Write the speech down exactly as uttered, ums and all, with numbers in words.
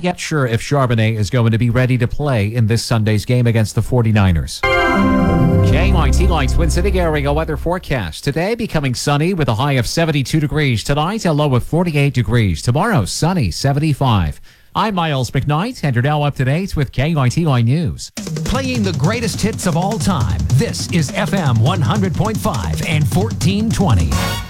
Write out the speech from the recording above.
not yet sure if Charbonnet is going to be ready to play in this Sunday's game against the forty-niners. K Y T Y Twin City area weather forecast. Today becoming sunny with a high of seventy-two degrees. Tonight a low of forty-eight degrees. Tomorrow sunny, seventy-five. I'm Miles McKnight, and you're now up to date with K Y T Y News. Playing the greatest hits of all time. This is F M one hundred point five and fourteen twenty.